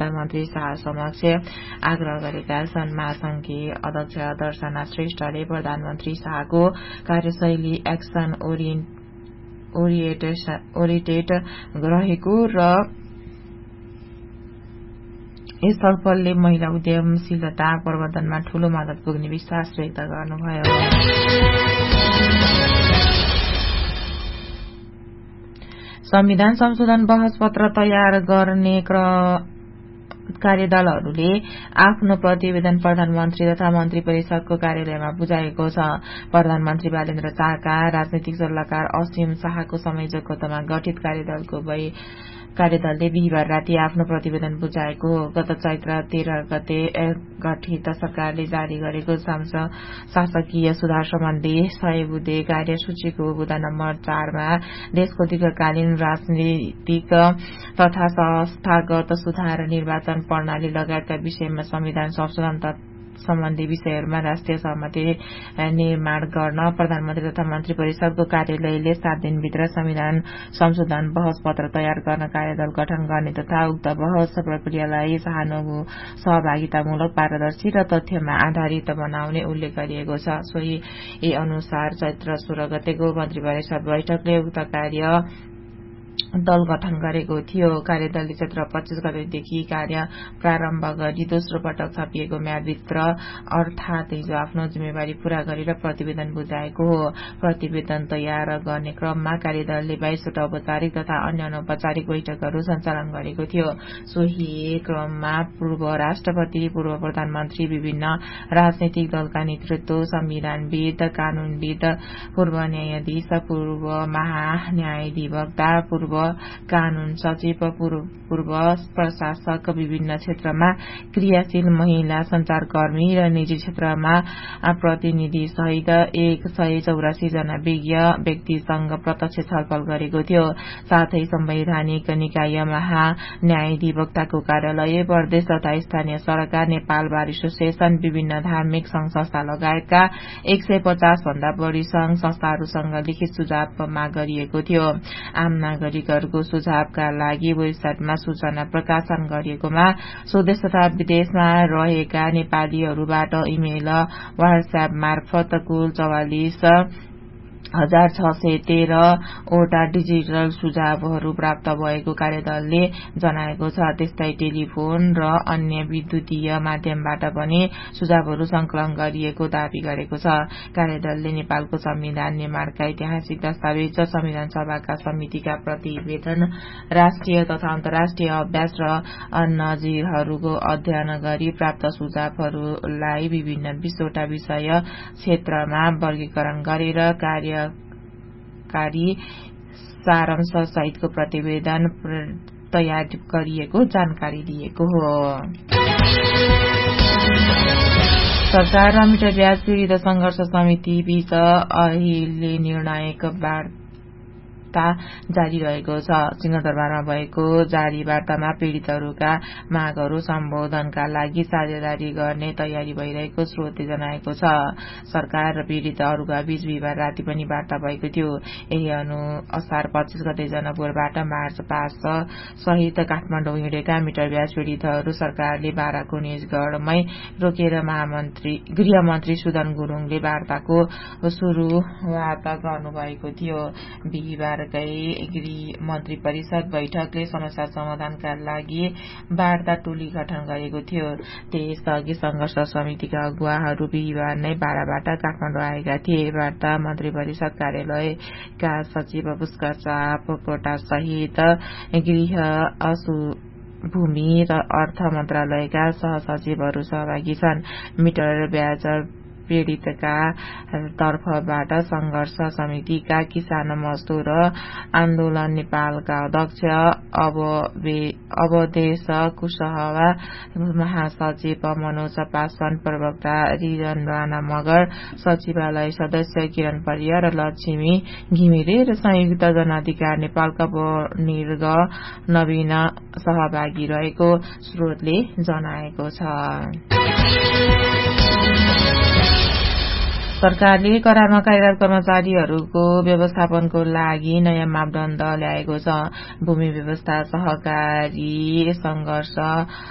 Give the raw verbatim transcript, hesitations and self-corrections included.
मन्त्री शाह समक्ष आग्रह गरेका छन्। महासंघकी अध्यक्ष दर्शना श्रेष्ठले प्रधानमन्त्री शाहको कार्यशैली एक्सन ओरिएन्टेड रहेको र यसतर्फले महिला उद्यमशीलता प्रवर्धनमा ठूलो मद्दत पुग्ने विश्वास व्यक्त गर्नुभयो। संविधान संशोधन बहस पत्र तयार गर्ने कार्यदलहरूले आफ्नो प्रतिवेदन प्रधानमन्त्री तथा मन्त्री परिषदको कार्यालयमा बुझाएको छ। प्रधानमन्त्री बालेन्द्र शाहका राजनीतिक सल्लाहकार असीम शाहको संयोजकत्वमा गठित कार्यदलको कार्यदलले बिहिबार राति आफ्नो प्रतिवेदन बुझाएको हो। गत चैत्र तेह्र गते गठित सरकारले जारी गरेको शासकीय सुधार सम्बन्धी सय बुँदे कार्यसूचीको बुँदा नम्बर चारमा देशको दीर्घकालीन राजनीतिक तथा संस्थागत सुधार, निर्वाचन प्रणाली लगायतका विषयमा संविधान संशोधन सम्बन्धी विषयहरूमा राष्ट्रिय सहमति निर्माण गर्न प्रधानमन्त्री तथा मन्त्री परिषदको कार्यालयले सात दिनभित्र संविधान संशोधन बहस पत्र तयार गर्न कार्यदल गठन गर्ने तथा उक्त बहस प्रक्रियालाई सहभागितामूलक, पारदर्शी र तथ्यमा आधारित बनाउने उल्लेख गरिएको छ। सोही अनुसार चैत्र सोह्र गतेको मन्त्री परिषद बैठकले उक्त कार्य दल गठन गरेको थियो। कार्यदलले चैत्र पच्चीस गतेदेखि कार्य प्रारम्भ गरी दोस्रो पटक छापिएको म्यादभित्र अर्थात हिजो आफ्नो जिम्मेवारी पूरा गरेर प्रतिवेदन बुझाएको हो। प्रतिवेदन तयार गर्ने क्रममा कार्यदलले बाइसवटा औपचारिक तथा अन्य अनौपचारिक बैठकहरू सञ्चालन गरेको थियो। सोही क्रममा पूर्व राष्ट्रपति, पूर्व प्रधानमन्त्री, विभिन्न राजनैतिक दलका नेतृत्व, संविधानविद, कानूनविद, पूर्व न्यायाधीश, पूर्व महान्यायाधिवक्ता, पूर्व कानून सचिव, पूर्व प्रशासक, विभिन्न क्षेत्रमा क्रियाशील महिला संचारकर्मी र निजी क्षेत्रमा प्रतिनिधि सहित एक सय चौरासी जना विज्ञ व्यक्तिसँग प्रत्यक्ष छलफल गरेको थियो। साथै संवैधानिक निकाय, महान्यायाधिवक्ताको कार्यालय, प्रदेश तथा स्थानीय सरकार, नेपाल बार एसोसिएसन, विभिन्न धार्मिक संघ संस्था लगायतका एक सय पचास भन्दा बढ़ी संघ संस्थाहरूसँग लिखित सुझाव माग गरिएको थियो। आम नागरिकहरूको सुझावका लागि वेबसाइटमा सूचना प्रकाशन गरिएकोमा स्वदेश तथा विदेशमा रहेका नेपालीहरूबाट इमेल, व्हाट्सएप मार्फत कुल चौवालिस हजार छ सय तेह्र वटा डिजिटल सुझावहरू प्राप्त भएको कार्यदलले जनाएको छ। त्यस्तै टेलिफोन र अन्य विद्युतीय माध्यमबाट पनि सुझावहरू संकलन गरिएको दावी गरेको छ। कार्यदलले नेपालको संविधान निर्माणका ऐतिहासिक दस्तावेज, संविधान सभाका समितिका प्रतिवेदन, राष्ट्रिय तथा अन्तर्राष्ट्रिय अभ्यास र नजिरहरूको अध्ययन गरी प्राप्त सुझावहरूलाई विभिन्न बीसवटा विषय क्षेत्रमा वर्गीकरण गरेर कार्य कारी सारांश सहितको प्रतिवेदन तयार गरिएको जानकारी दिएको हो। सरकार र मिटर ब्याज पीड़ित संघर्ष समिति बीच अहिले निर्णायक वार्ता जारी रहेको छ। सिंहदरबारमा भएको जारी वार्तामा पीड़ितहरूका मागहरू सम्बोधनका लागि साझेदारी गर्ने तयारी भइरहेको स्रोतले जनाएको छ। सरकार र पीड़ितहरूका बीच बिहिबार राति पनि वार्ता भएको थियो। यही अनु असार पच्चीस गते जनकपुरबाट मार्च पास सहित काठमाडौँ हिँडेका मिटर ब्याज पीड़ितहरू सरकारले बाराको निजगढ़मै रोकेर महामन्त्री गृहमन्त्री सुदन गुरूङले वार्ताको शुरूआत गर्नुभएको थियो। बिहिबार गृह मन्त्री परिषद बैठकले समस्या समाधानका लागि वार्ता टोली गठन गरेको थियो। त्यसअघि संघर्ष समितिका अगुवाहरू बिहिबार नै बाराबाट काठमाडौँ आएका थिए। वार्ता मन्त्री परिषद कार्यालयका सचिव पुष्कर चापकोटा सहित गृह भूमि र अर्थ मन्त्रालयका सहसचिवहरू सहभागी छन्। मिटर ब्याज पीड़ितका तर्फबाट संघर्ष समितिका किसान मजदूर आन्दोलन नेपालका अध्यक्ष अवधेश कुशवाहा, महासचिव मनोज पासवान, प्रवक्ता रिजन राणा मगर, सचिवालय सदस्य किरण परिया र लक्ष्मी घिमिरे र संयुक्त जनाधिकार नेपालका निर्ग नवीन सहभागी रहेको स्रोतले जनाएको छ। सरकारले करारमा कार्यरत कर्मचारीहरूको व्यवस्थापनको लागि नयाँ मापदण्ड ल्याएको छ। भूमि व्यवस्था सहकारी संघर्ष